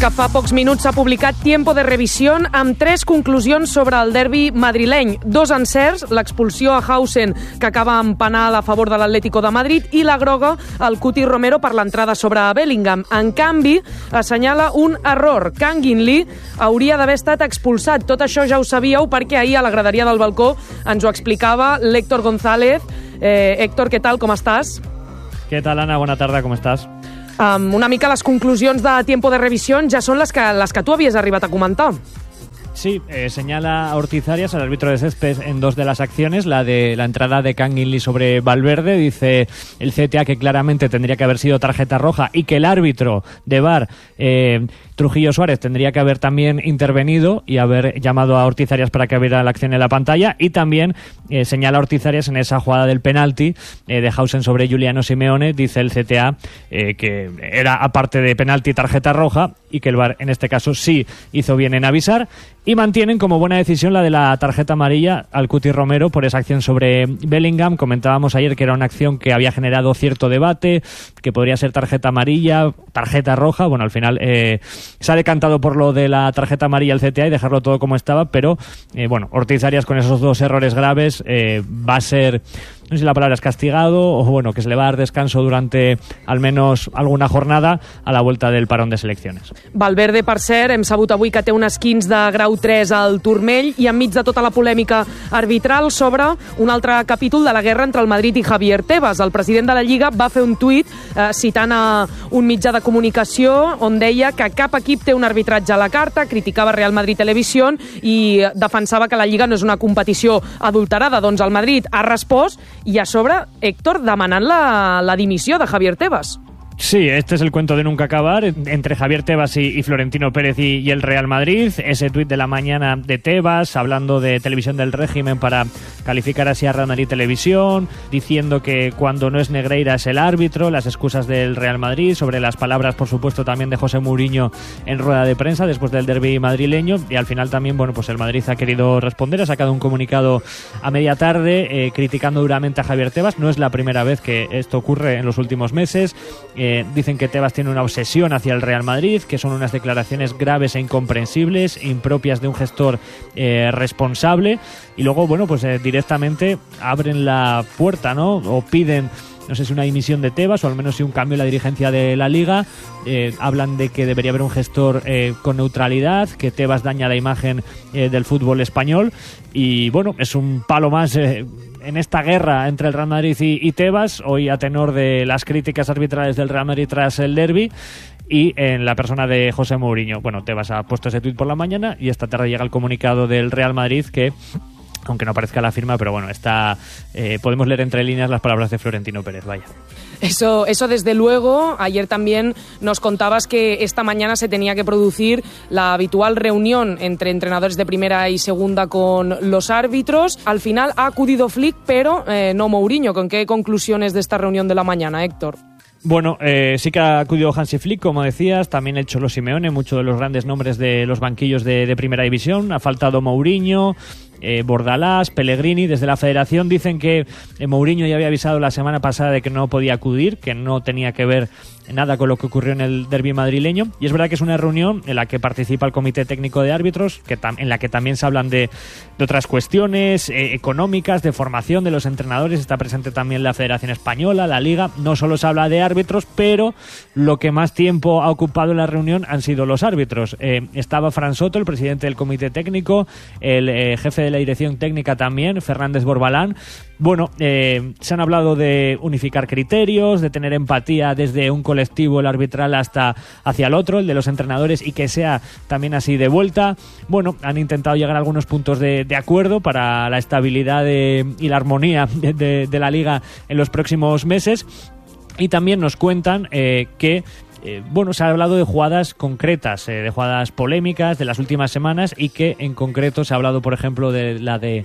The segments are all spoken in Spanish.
que fa pocs minuts s'ha publicat Tiempo de Revisión amb 3 conclusions sobre el derbi madrileny. 2 encerts, l'expulsió a Hausen, que acaba amb penal a favor de l'Atlético de Madrid, i la groga al Cuti Romero per l'entrada sobre Bellingham. En canvi, assenyala un error. Kang In-lee hauria d'haver estat expulsat. Tot això ja ho sabíeu perquè ahir a la graderia del balcó ens ho explicava l'Héctor González. Héctor, què tal? Com estàs? Què tal, Ana? Bona tarda, com estàs? Una mica les conclusions de Tiempo de Revisión ja són les que tu havies arribat a comentar. Sí, señala a Ortiz Arias, al árbitro de césped, en 2 de las acciones. La de la entrada de Kang In-lee sobre Valverde. Dice el CTA que claramente tendría que haber sido tarjeta roja y que el árbitro de VAR, Trujillo Suárez, tendría que haber también intervenido y haber llamado a Ortiz Arias para que viera la acción en la pantalla. Y también señala a Ortiz Arias en esa jugada del penalti de Hausen sobre Giuliano Simeone. Dice el CTA que era, aparte de penalti, tarjeta roja, y que el VAR en este caso sí hizo bien en avisar. Y mantienen como buena decisión la de la tarjeta amarilla al Cuti Romero por esa acción sobre Bellingham. Comentábamos ayer que era una acción que había generado cierto debate, que podría ser tarjeta amarilla, tarjeta roja. Bueno, al final se ha decantado por lo de la tarjeta amarilla al CTA y dejarlo todo como estaba, pero bueno, Ortiz Arias con esos 2 errores graves va a ser, no sé si la palabra es castigado, o bueno, que se le va a dar descanso durante al menos alguna jornada a la vuelta del parón de selecciones. Valverde, per cert, hem sabut avui que té un esquinç de grau 3 al turmell, i enmig de tota la polèmica arbitral s'obre un altre capítol de la guerra entre el Madrid i Javier Tebas. El president de la Lliga va fer un tuit citant a un mitjà de comunicació on deia que cap equip té un arbitratge a la carta, criticava Real Madrid Televisión i defensava que la Lliga no és una competició adulterada. Doncs el Madrid ha respost i a sobre, Héctor, demanant la dimissió de Javier Tebas. Sí, este es el cuento de nunca acabar entre Javier Tebas y Florentino Pérez y el Real Madrid. Ese tuit de la mañana de Tebas hablando de televisión del régimen para calificar así a Real Madrid Televisión, diciendo que cuando no es Negreira es el árbitro, las excusas del Real Madrid, sobre las palabras, por supuesto, también de José Mourinho en rueda de prensa después del derbi madrileño. Y al final también, bueno, pues el Madrid ha querido responder, ha sacado un comunicado a media tarde criticando duramente a Javier Tebas. No es la primera vez que esto ocurre en los últimos meses. Dicen que Tebas tiene una obsesión hacia el Real Madrid, que son unas declaraciones graves e incomprensibles, impropias de un gestor responsable. Y luego, bueno, pues directamente abren la puerta, ¿no? O piden, no sé si una dimisión de Tebas o al menos si un cambio en la dirigencia de la Liga. Hablan de que debería haber un gestor con neutralidad, que Tebas daña la imagen del fútbol español. Y bueno, es un palo más en esta guerra entre el Real Madrid y Tebas, hoy a tenor de las críticas arbitrales del Real Madrid tras el derbi y en la persona de José Mourinho. Bueno, Tebas ha puesto ese tuit por la mañana y esta tarde llega el comunicado del Real Madrid que, aunque no parezca la firma, pero bueno, está podemos leer entre líneas las palabras de Florentino Pérez, vaya. Eso desde luego. Ayer también nos contabas que esta mañana se tenía que producir la habitual reunión entre entrenadores de primera y segunda con los árbitros. Al final ha acudido Flick, pero no Mourinho. ¿Con qué conclusiones de esta reunión de la mañana, Héctor? Bueno, sí que ha acudido Hansi Flick, como decías, también el Cholo Simeone, muchos de los grandes nombres de los banquillos de primera división. Ha faltado Mourinho, Bordalás, Pellegrini. Desde la federación dicen que Mourinho ya había avisado la semana pasada de que no podía acudir, que no tenía que ver nada con lo que ocurrió en el derbi madrileño, y es verdad que es una reunión en la que participa el Comité Técnico de Árbitros, en la que también se hablan de otras cuestiones económicas, de formación de los entrenadores. Está presente también la Federación Española, la Liga. No solo se habla de árbitros, pero lo que más tiempo ha ocupado en la reunión han sido los árbitros. Estaba Fran Soto, el presidente del Comité Técnico, el jefe de la dirección técnica también, Fernández Borbalán. Bueno, se han hablado de unificar criterios, de tener empatía desde un colectivo, el arbitral, hasta hacia el otro, el de los entrenadores, y que sea también así de vuelta. Bueno, han intentado llegar a algunos puntos de acuerdo para la estabilidad y la armonía de la Liga en los próximos meses. Y también nos cuentan que bueno, se ha hablado de jugadas concretas, de jugadas polémicas de las últimas semanas, y que en concreto se ha hablado, por ejemplo, de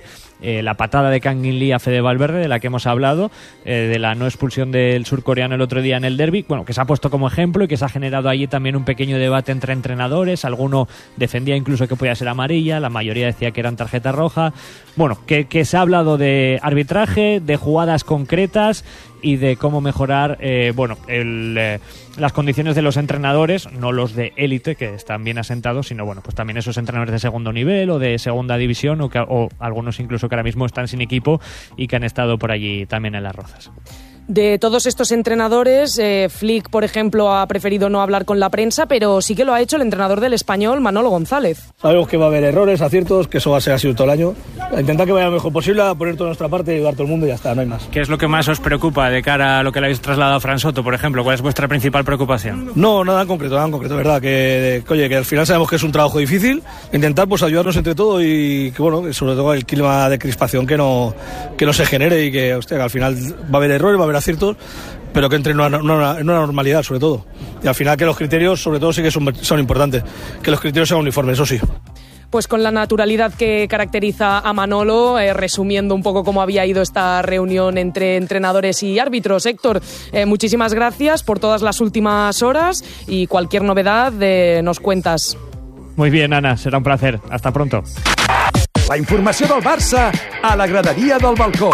la patada de Kang In-lee a Fede Valverde, de la que hemos hablado, de la no expulsión del surcoreano el otro día en el derbi, bueno, que se ha puesto como ejemplo y que se ha generado allí también un pequeño debate entre entrenadores. Alguno defendía incluso que podía ser amarilla, la mayoría decía que eran tarjeta roja. Bueno, que se ha hablado de arbitraje, de jugadas concretas y de cómo mejorar las condiciones de los entrenadores, no los de élite que están bien asentados, sino pues también esos entrenadores de segundo nivel o de segunda división o algunos incluso que ahora mismo están sin equipo y que han estado por allí también en Las Rozas. De todos estos entrenadores, Flick, por ejemplo, ha preferido no hablar con la prensa, pero sí que lo ha hecho el entrenador del Español, Manolo González. Sabemos que va a haber errores, aciertos, que eso va a ser así todo el año. A intentar que vaya lo mejor posible, a poner toda nuestra parte y ayudar a todo el mundo y ya está, no hay más. ¿Qué es lo que más os preocupa de cara a lo que le habéis trasladado a Fran Soto, por ejemplo? ¿Cuál es vuestra principal preocupación? No, nada en concreto, verdad. Que al final sabemos que es un trabajo difícil. Intentar ayudarnos entre todos y que sobre todo el clima de crispación que no se genere y que al final va a haber errores, va a haber aciertos, pero que entre en una normalidad, sobre todo. Y al final que los criterios, sobre todo, sí que son importantes. Que los criterios sean uniformes, eso sí. Pues con la naturalidad que caracteriza a Manolo, resumiendo un poco cómo había ido esta reunión entre entrenadores y árbitros. Héctor, muchísimas gracias por todas las últimas horas y cualquier novedad nos cuentas. Muy bien, Ana, será un placer. Hasta pronto. La informació del Barça a la graderia del balcó.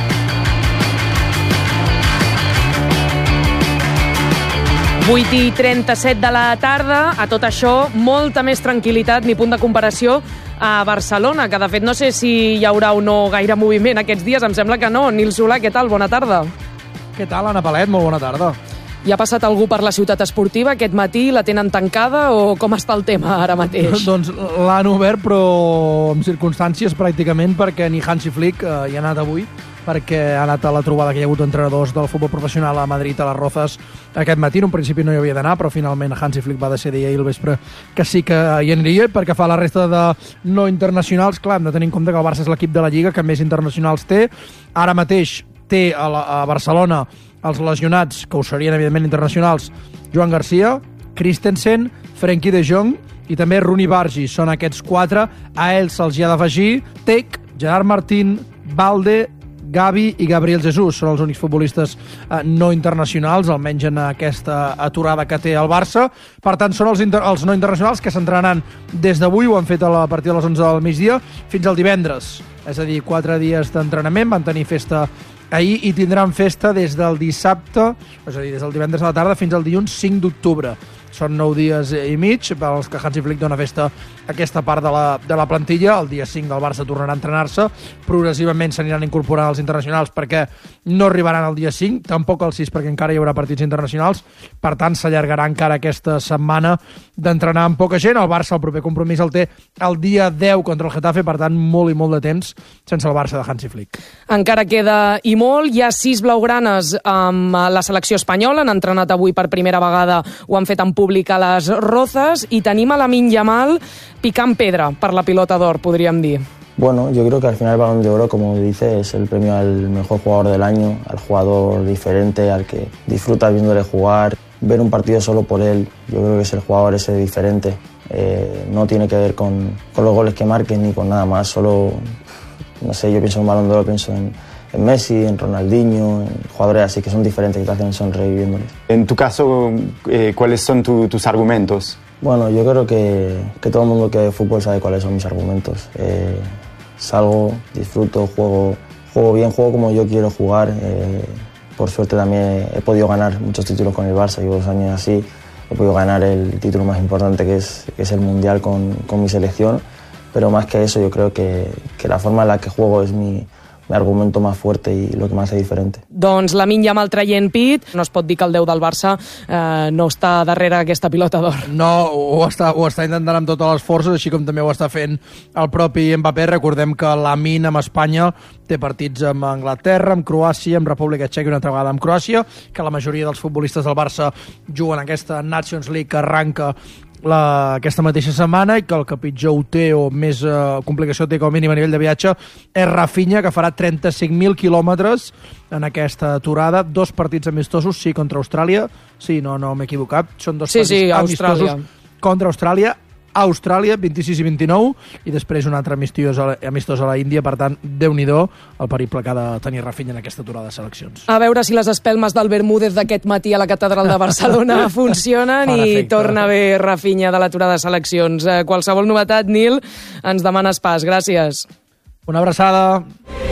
8:37 de la tarda, a tot això, molta més tranquil·litat ni punt de comparació a Barcelona, que de fet no sé si hi haurà o no gaire moviment aquests dies, em sembla que no. Nil Solà, què tal? Bona tarda. Què tal, Anna Palet? Molt bona tarda. Hi ha passat algú per la ciutat esportiva aquest matí? La tenen tancada o com està el tema ara mateix? Doncs l'han obert, però en circumstàncies pràcticament, perquè ni Hansi Flick hi ha anat avui, perquè ha anat a la trobada que hi ha hagut entrenadors del futbol professional a Madrid, a Las Rozas, aquest matí. En un principi no hi havia d'anar, però finalment Hansi Flick va decidir ahir al vespre que sí que hi aniria. Perquè fa la resta de no internacionals, clar, hem de tenir en compte que el Barça és l'equip de la Lliga que més internacionals té. Ara mateix té a Barcelona els lesionats, que ho serien evidentment internacionals, Joan Garcia, Christensen, Frenkie de Jong i també Rooney Bargi. Són aquests 4. A ells se'ls hi ha d'afegir Tec, Gerard Martín, Balde, Gavi i Gabriel Jesús. Són els únics futbolistes no internacionals, almenys en aquesta aturada que té el Barça. Per tant, són els no internacionals que s'entrenaran des d'avui, ho han fet a partir de les 11 del migdia, fins al divendres. És a dir, 4 dies d'entrenament, van tenir festa ahir i tindran festa des del dissabte, és a dir, des del divendres a la tarda fins al dilluns 5 d'octubre. Són 9 dies i mig, pels que Hansi Flick dona festa aquesta part de la plantilla. El dia 5 el Barça tornarà a entrenar-se. Progressivament s'aniran incorporant els internacionals perquè no arribaran al dia 5, tampoc al 6 perquè encara hi haurà partits internacionals. Per tant, s'allargarà encara aquesta setmana d'entrenar amb poca gent. El Barça, el proper compromís, el té el dia 10 contra el Getafe, per tant, molt i molt de temps sense el Barça de Hansi Flick. Encara queda i molt. Hi ha 6 blaugranes amb la selecció espanyola. Han entrenat avui per primera vegada, ho han fet en públic a Las Rozas, y tenim a Lamine Yamal picant pedra per la pilota d'or, podríem dir. Bueno, yo creo que al final el Balón de Oro, como dice, es el premio al mejor jugador del año, al jugador diferente, al que disfruta viéndole jugar, ver un partido solo por él. Yo creo que es el jugador ese diferente. No tiene que ver con los goles que marquen ni con nada más, solo, no sé, yo pienso en Balón de Oro, pienso en Messi, en Ronaldinho, en jugadores así que son diferentes, que te hacen sonreír viéndoles. En tu caso, ¿cuáles son tus argumentos? Bueno, yo creo que todo el mundo que ve fútbol sabe cuáles son mis argumentos. Salgo, disfruto, juego bien, juego como yo quiero jugar. Por suerte también he podido ganar muchos títulos con el Barça, llevo 2 años así. He podido ganar el título más importante que es el Mundial con mi selección. Pero más que eso, yo creo que la forma en la que juego es mi argumento más fuerte i el que m'hace diferente. Doncs Lamine Yamal traient pit, no es pot dir que el 10 del Barça no està darrere aquesta pilota d'or. No, ho està intentant amb totes les forces, així com també ho està fent el propi Mbappé. Recordem que Lamine amb Espanya té partits amb Anglaterra, amb Croàcia, amb República Txeca i una altra vegada amb Croàcia, que la majoria dels futbolistes del Barça juguen aquesta Nations League que arranca aquesta mateixa setmana, i que el que pitjor ho té o més complicació té com a mínim a nivell de viatge és Rafinha, que farà 35.000 quilòmetres en aquesta aturada. 2 partits amistosos, sí, contra Austràlia. Sí, no m'he equivocat. Són 2 partits amistosos contra Austràlia, 26 i 29, i després un altre amistós a la Índia. Per tant, Déu-n'hi-do el periple que ha de tenir Rafinha en aquesta aturada de seleccions. A veure si les espelmes del Bermúdez d'aquest matí a la catedral de Barcelona funcionen i torna bé Rafinha de l'aturada de seleccions. Qualsevol novetat, Nil, ens demanes pas. Gràcies. Una abraçada.